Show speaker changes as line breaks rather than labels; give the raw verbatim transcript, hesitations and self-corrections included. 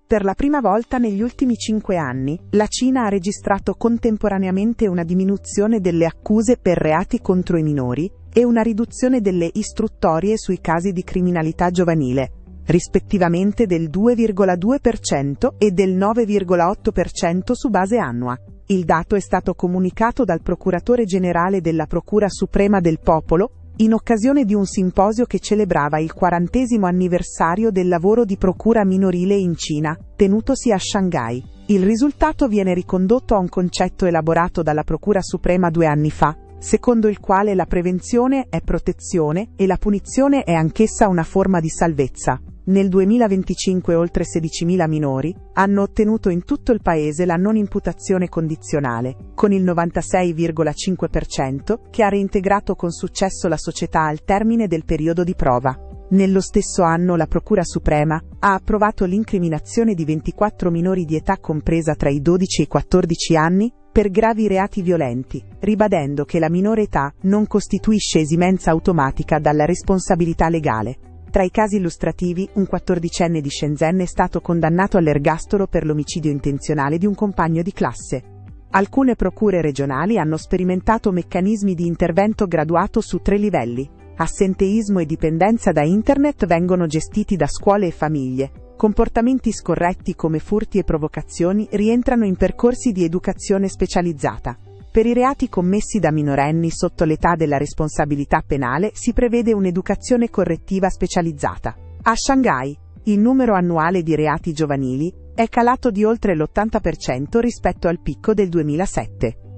Per la prima volta negli ultimi cinque anni, la Cina ha registrato contemporaneamente una diminuzione delle accuse per reati contro i minori e una riduzione delle istruttorie sui casi di criminalità giovanile, rispettivamente del due virgola due per cento e del nove virgola otto per cento su base annua. Il dato è stato comunicato dal procuratore generale della Procura Suprema del Popolo, in occasione di un simposio che celebrava il quarantesimo anniversario del lavoro di procura minorile in Cina, tenutosi a Shanghai. Il risultato viene ricondotto a un concetto elaborato dalla Procura Suprema due anni fa, secondo il quale la prevenzione è protezione e la punizione è anch'essa una forma di salvezza. Nel duemilaventicinque oltre sedicimila minori hanno ottenuto in tutto il paese la non imputazione condizionale, con il novantasei virgola cinque per cento che ha reintegrato con successo la società al termine del periodo di prova. Nello stesso anno la Procura Suprema ha approvato l'incriminazione di ventiquattro minori di età compresa tra i dodici e i quattordici anni per gravi reati violenti, ribadendo che la minore età non costituisce esimenza automatica dalla responsabilità legale. Tra i casi illustrativi, un quattordicenne di Shenzhen è stato condannato all'ergastolo per l'omicidio intenzionale di un compagno di classe. Alcune procure regionali hanno sperimentato meccanismi di intervento graduato su tre livelli. Assenteismo e dipendenza da internet vengono gestiti da scuole e famiglie. Comportamenti scorretti come furti e provocazioni rientrano in percorsi di educazione specializzata. Per i reati commessi da minorenni sotto l'età della responsabilità penale si prevede un'educazione correttiva specializzata. A Shanghai, il numero annuale di reati giovanili è calato di oltre l'ottanta per cento rispetto al picco del duemilasette.